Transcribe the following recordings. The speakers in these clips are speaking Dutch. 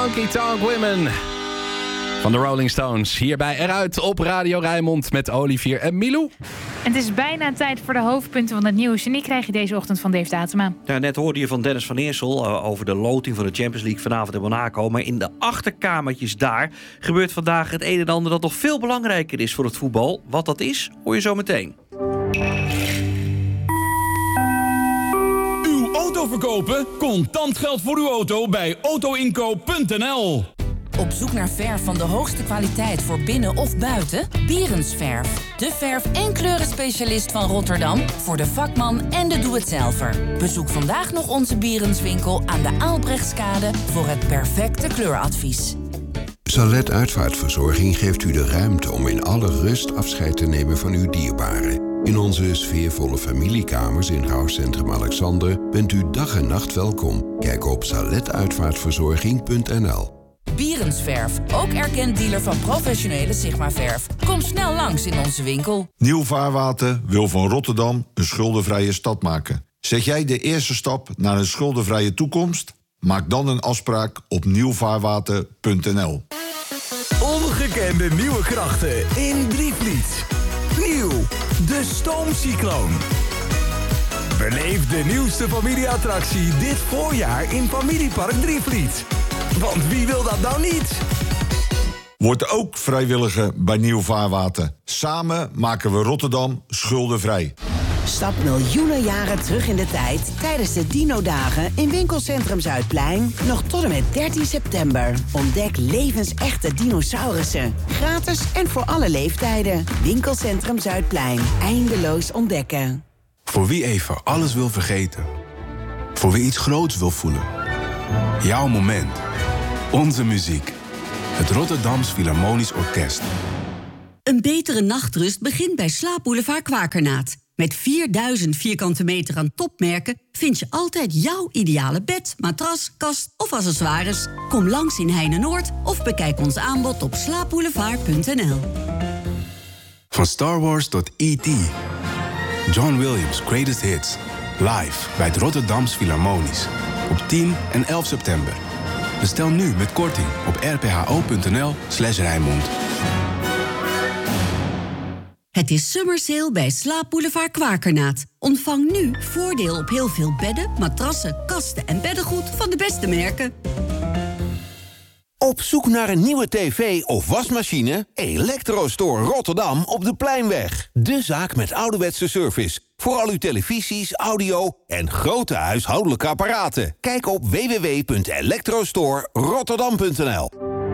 Honky Tonk Women van de Rolling Stones. Hierbij eruit op Radio Rijnmond met Olivier en Milou. En het is bijna tijd voor de hoofdpunten van het nieuws. En die krijg je deze ochtend van Dave Datema. Ja, net hoorde je van Dennis van Eersel over de loting van de Champions League vanavond in Monaco. Maar in de achterkamertjes daar gebeurt vandaag het een en ander dat nog veel belangrijker is voor het voetbal. Wat dat is, hoor je zo meteen. Uw auto verkopen? Contant geld voor uw auto bij autoinkoop.nl. Op zoek naar verf van de hoogste kwaliteit voor binnen of buiten? Bierensverf. De verf- en kleurenspecialist van Rotterdam voor de vakman en de doe-het-zelver. Bezoek vandaag nog onze Bierenswinkel aan de Aalbrechtskade voor het perfecte kleuradvies. Salet Uitvaartverzorging geeft u de ruimte om in alle rust afscheid te nemen van uw dierbaren. In onze sfeervolle familiekamers in Rouwcentrum Alexander bent u dag en nacht welkom. Kijk op saletuitvaartverzorging.nl. Bierensverf, ook erkend dealer van professionele Sigma-verf. Kom snel langs in onze winkel. Nieuw Vaarwater wil van Rotterdam een schuldenvrije stad maken. Zet jij de eerste stap naar een schuldenvrije toekomst? Maak dan een afspraak op nieuwvaarwater.nl. Ongekende nieuwe krachten in Drievliet. Nieuw, de Stoomcycloon. Beleef de nieuwste familieattractie dit voorjaar in Familiepark Drievliet. Want wie wil dat nou niet? Word ook vrijwilliger bij Nieuw Vaarwater. Samen maken we Rotterdam schuldenvrij. Stap miljoenen jaren terug in de tijd tijdens de Dino-dagen in Winkelcentrum Zuidplein. Nog tot en met 13 september. Ontdek levensechte dinosaurussen. Gratis en voor alle leeftijden. Winkelcentrum Zuidplein. Eindeloos ontdekken. Voor wie even alles wil vergeten. Voor wie iets groots wil voelen. Jouw moment. Onze muziek. Het Rotterdams Philharmonisch Orkest. Een betere nachtrust begint bij Slaapboulevard Kwakernaat. Met 4000 vierkante meter aan topmerken vind je altijd jouw ideale bed, matras, kast of accessoires. Kom langs in Heine-Noord of bekijk ons aanbod op slaapboulevard.nl. Van Star Wars tot E.T. John Williams' Greatest Hits. Live bij het Rotterdams Philharmonisch. Op 10 en 11 september. Bestel nu met korting op rpho.nl/Rijnmond. Het is Summer Sale bij Slaapboulevard Kwakernaat. Ontvang nu voordeel op heel veel bedden, matrassen, kasten en beddengoed van de beste merken. Op zoek naar een nieuwe tv of wasmachine? Electrostore Rotterdam op de Pleinweg. De zaak met ouderwetse service. Voor al uw televisies, audio en grote huishoudelijke apparaten. Kijk op www.electrostorerotterdam.nl.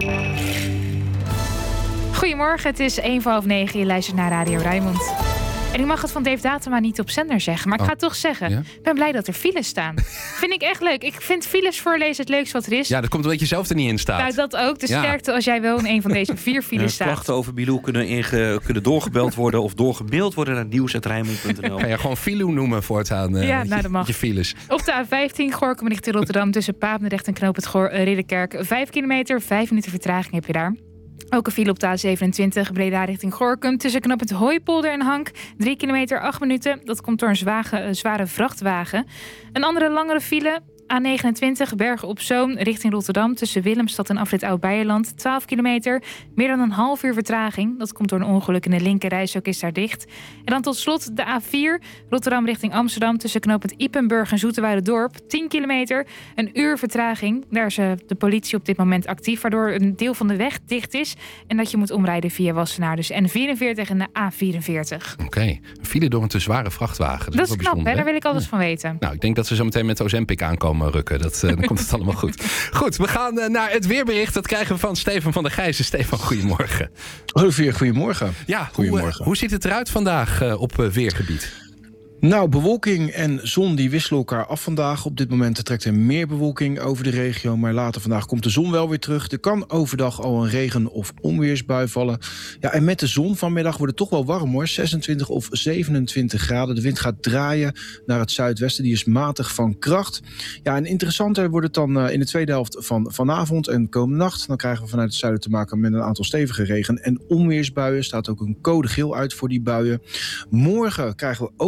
Goedemorgen, het is 9:15. Je luistert naar Radio Rijnmond. En ik mag het van Dave Datema niet op zender zeggen, maar ik ga het toch zeggen. Ja? Ik ben blij dat er files staan. Vind ik echt leuk. Ik vind files voorlezen het leukste wat er is. Ja, dat komt omdat je zelf er niet in staat. Nou, dat ook. De sterkte als jij wel in een van deze 4 files staat. Klachten over Milou kunnen doorgebeld worden of doorgemaild worden naar nieuws@rijnmond.nl. Kan je gewoon Filou noemen voortaan? Ja, nou, dat mag. Je files. Op de A15 Gorinchem richting Rotterdam tussen Papendrecht en Knoop het Ridderkerk. 5 kilometer, 5 minuten vertraging heb je daar. Ook een file op de A27 Breda richting Gorinchem tussen knooppunt Hooipolder en Hank. 3 kilometer, 8 minuten. Dat komt door een zware vrachtwagen. Een andere langere file, A29 Bergen op Zoom richting Rotterdam tussen Willemstad en afrit Oud-Beijerland. 12 kilometer, meer dan een half uur vertraging. Dat komt door een ongeluk en de linkerrijstrook is daar dicht. En dan tot slot de A4 Rotterdam richting Amsterdam tussen knooppunt Ypenburg en Zoeterwoude-dorp. 10 kilometer, een uur vertraging. Daar is de politie op dit moment actief, waardoor een deel van de weg dicht is en dat je moet omrijden via Wassenaar. Dus N44 en de A44. Oké, een file door een te zware vrachtwagen. Dat is knap, hè? Daar wil ik alles van weten. Nou, ik denk dat ze zo meteen met Ozempic aankomen rukken. Dan komt het allemaal goed. Goed, we gaan naar het weerbericht. Dat krijgen we van Stefan van der Gijzen. Stefan, goedemorgen. Olivier, goedemorgen. Ja, goedemorgen. Hoe ziet het eruit vandaag op weergebied? Nou, bewolking en zon die wisselen elkaar af vandaag. Op dit moment trekt er meer bewolking over de regio, maar later vandaag komt de zon wel weer terug. Er kan overdag al een regen- of onweersbui vallen. Ja, en met de zon vanmiddag wordt het toch wel warm hoor. 26 of 27 graden. De wind gaat draaien naar het zuidwesten. Die is matig van kracht. Ja, en interessanter wordt het dan in de tweede helft van vanavond en komende nacht. Dan krijgen we vanuit het zuiden te maken met een aantal stevige regen- en onweersbuien. Er staat ook een code geel uit voor die buien. Morgen krijgen we ook te maken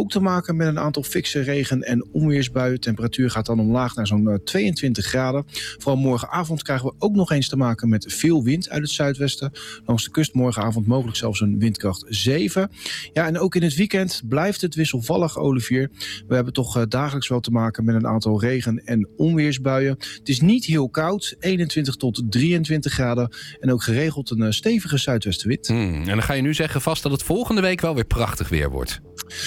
maken met een aantal fikse regen- en onweersbuien. De temperatuur gaat dan omlaag naar zo'n 22 graden. Vooral morgenavond krijgen we ook nog eens te maken met veel wind uit het zuidwesten. Langs de kust morgenavond mogelijk zelfs een windkracht 7. Ja, en ook in het weekend blijft het wisselvallig, Olivier. We hebben toch dagelijks wel te maken met een aantal regen- en onweersbuien. Het is niet heel koud, 21 tot 23 graden. En ook geregeld een stevige zuidwestenwind. En dan ga je nu zeggen vast dat het volgende week wel weer prachtig weer wordt.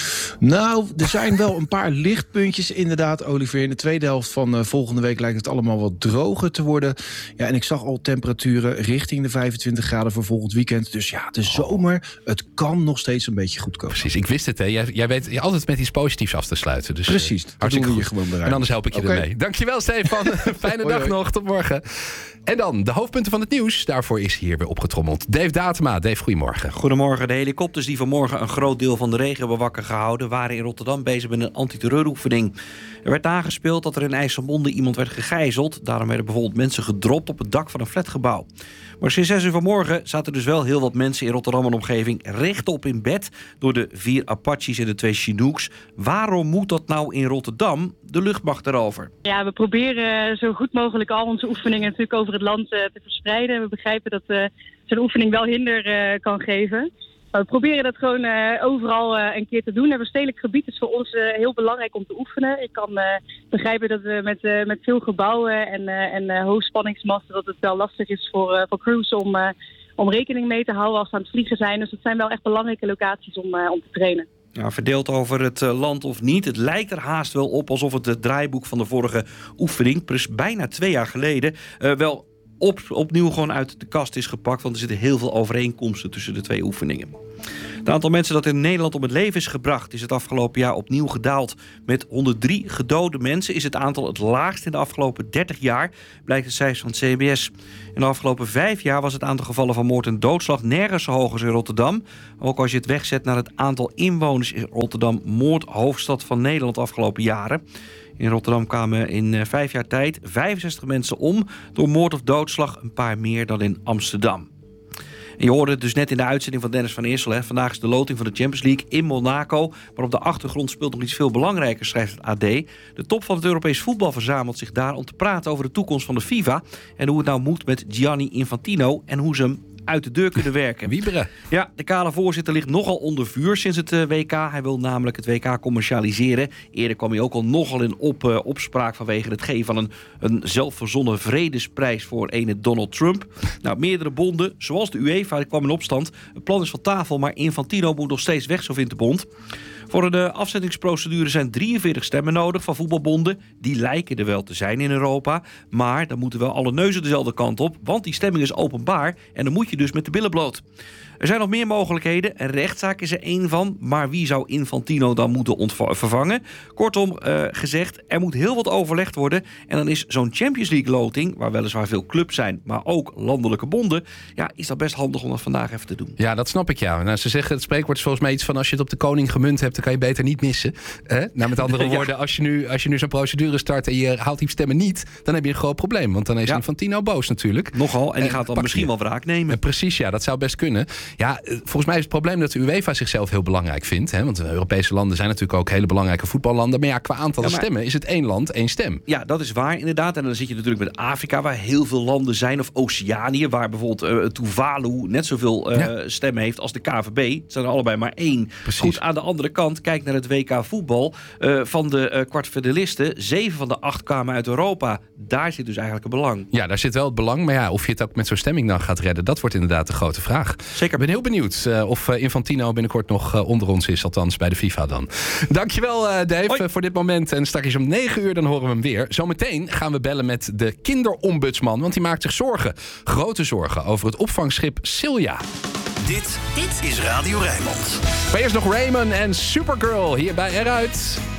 Nou, er zijn wel een paar lichtpuntjes inderdaad, Olivier. In de tweede helft van volgende week lijkt het allemaal wat droger te worden. Ja, en ik zag al temperaturen richting de 25 graden voor volgend weekend. Dus ja, de zomer, het kan nog steeds een beetje goed komen. Precies, ik wist het. Hè. Jij weet altijd met iets positiefs af te sluiten. Dus, precies, hartstikke doen we goed. je gewoon bereid. En anders help ik je ermee. Dankjewel, Stefan. Fijne dag nog. Tot morgen. En dan de hoofdpunten van het nieuws. Daarvoor is hier weer opgetrommeld Dave Datema. Dave, goedemorgen. Goedemorgen. De helikopters die vanmorgen een groot deel van de regen hebben wakker gehouden, waren in Rotterdam bezig met een antiterreuroefening. Er werd aangespeeld dat er in IJsselmonde iemand werd gegijzeld. Daarom werden bijvoorbeeld mensen gedropt op het dak van een flatgebouw. Maar sinds 6 uur vanmorgen zaten dus wel heel wat mensen in Rotterdam en omgeving rechtop in bed door de 4 Apaches en de 2 Chinooks. Waarom moet dat nou in Rotterdam? De luchtmacht erover. Ja, we proberen zo goed mogelijk al onze oefeningen natuurlijk over het land te verspreiden. We begrijpen dat zo'n oefening wel hinder kan geven. Maar we proberen dat gewoon overal een keer te doen. Het stedelijk gebied is voor ons heel belangrijk om te oefenen. Ik kan begrijpen dat we met veel gebouwen en hoogspanningsmasten dat het wel lastig is voor crews om rekening mee te houden als ze aan het vliegen zijn. Dus het zijn wel echt belangrijke locaties om te trainen. Ja, verdeeld over het land of niet. Het lijkt er haast wel op alsof het draaiboek van de vorige oefening, bijna 2 jaar geleden, wel opnieuw gewoon uit de kast is gepakt. Want er zitten heel veel overeenkomsten tussen de 2 oefeningen. Het aantal mensen dat in Nederland om het leven is gebracht is het afgelopen jaar opnieuw gedaald. Met 103 gedode mensen is het aantal het laagst in de afgelopen 30 jaar, blijkt de cijfers van het CBS. In de afgelopen 5 jaar was het aantal gevallen van moord en doodslag nergens zo hoog als in Rotterdam. Ook als je het wegzet naar het aantal inwoners is Rotterdam moordhoofdstad van Nederland de afgelopen jaren. In Rotterdam kwamen in 5 jaar tijd 65 mensen om door moord of doodslag, een paar meer dan in Amsterdam. En je hoorde het dus net in de uitzending van Dennis van Eersel. Hè. Vandaag is de loting van de Champions League in Monaco. Maar op de achtergrond speelt nog iets veel belangrijkers, schrijft het AD. De top van het Europees voetbal verzamelt zich daar om te praten over de toekomst van de FIFA. En hoe het nou moet met Gianni Infantino en hoe ze hem uit de deur kunnen werken. Wieberen. Ja, de kale voorzitter ligt nogal onder vuur sinds het WK. Hij wil namelijk het WK commercialiseren. Eerder kwam hij ook al nogal in opspraak vanwege het geven van een zelfverzonnen vredesprijs voor ene Donald Trump. Nou, meerdere bonden, zoals de UEFA, kwam in opstand. Het plan is van tafel, maar Infantino moet nog steeds weg, zo vindt de bond. Voor de afzettingsprocedure zijn 43 stemmen nodig van voetbalbonden. Die lijken er wel te zijn in Europa. Maar dan moeten wel alle neuzen dezelfde kant op. Want die stemming is openbaar en dan moet je dus met de billen bloot. Er zijn nog meer mogelijkheden. Een rechtszaak is er één van. Maar wie zou Infantino dan moeten vervangen? Kortom gezegd, er moet heel wat overlegd worden. En dan is zo'n Champions League loting, waar weliswaar veel clubs zijn, maar ook landelijke bonden, ja, is dat best handig om dat vandaag even te doen. Ja, dat snap ik, ja. Nou, ze zeggen, het spreekwoord is volgens mij iets van, als je het op de koning gemunt hebt, dan kan je beter niet missen. Nou, met andere woorden, als je nu zo'n procedure start en je haalt die stemmen niet, dan heb je een groot probleem. Want dan is Infantino boos natuurlijk. Nogal, en die gaat dan misschien wel wraak nemen. Precies, ja, dat zou best kunnen. Ja, volgens mij is het probleem dat de UEFA zichzelf heel belangrijk vindt. Hè? Want de Europese landen zijn natuurlijk ook hele belangrijke voetballanden. Maar ja, qua aantal stemmen is het 1 land, 1 stem. Ja, dat is waar inderdaad. En dan zit je natuurlijk met Afrika, waar heel veel landen zijn. Of Oceanië, waar bijvoorbeeld Tuvalu net zoveel stemmen heeft als de KVB. Het zijn er allebei maar 1. Precies. Goed, aan de andere kant, kijk naar het WK voetbal. Van de kwartfinalisten, 7 van de 8 kwamen uit Europa. Daar zit dus eigenlijk een belang. Ja, daar zit wel het belang. Maar ja, of je het ook met zo'n stemming dan gaat redden, dat wordt inderdaad de grote vraag. Zeker. Ik ben heel benieuwd of Infantino binnenkort nog onder ons is. Althans bij de FIFA dan. Dankjewel Dave voor dit moment. En straks om 9 uur dan horen we hem weer. Zometeen gaan we bellen met de kinderombudsman. Want die maakt zich zorgen. Grote zorgen over het opvangschip Silja. Dit is Radio Rijnmond. Maar eerst nog Raymond en Supergirl hier bij Eruit.